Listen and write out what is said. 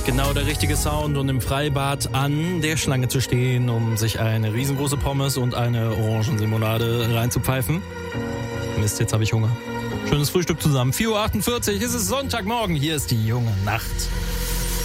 Genau der richtige Sound und im Freibad an der Schlange zu stehen, um sich eine riesengroße Pommes und eine Orangenlimonade reinzupfeifen. Mist, jetzt habe ich Hunger. Schönes Frühstück zusammen. 4.48 Uhr, es ist Sonntagmorgen. Hier ist die junge Nacht.